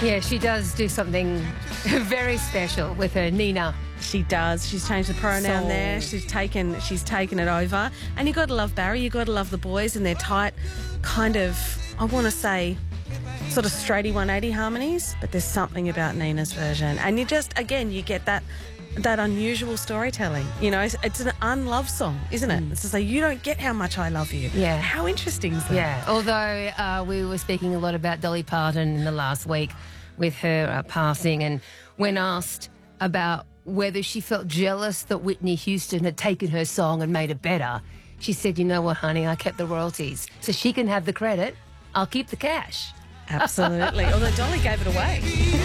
Yeah, she does do something very special with her Nina. She does. She's changed the pronoun Soul. there. She's taken it over. And you got to love Barry. You got to love the boys and their tight kind of, I want to say, sort of straighty 180 harmonies. But there's something about Nina's version. And you just, again, you get that unusual storytelling. You know, it's an unloved song, isn't it? It's to say, you don't get how much I love you. Yeah. How interesting is that? Yeah, although we were speaking a lot about Dolly Parton in the last week with her passing, and when asked about whether she felt jealous that Whitney Houston had taken her song and made it better, she said, you know what, honey, I kept the royalties. So she can have the credit, I'll keep the cash. Absolutely. Although Dolly gave it away.